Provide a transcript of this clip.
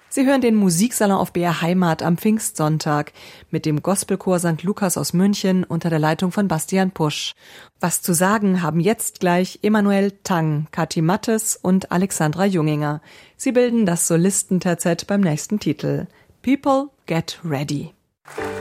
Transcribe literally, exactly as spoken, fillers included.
Sie hören den Musiksalon auf B R Heimat am Pfingstsonntag mit dem Gospelchor Sankt Lukas aus München unter der Leitung von Bastian Pusch. Was zu sagen haben jetzt gleich Emanuel Tang, Kathi Mattes und Alexandra Junginger. Sie bilden das Solistenterzett beim nächsten Titel. People Get Ready.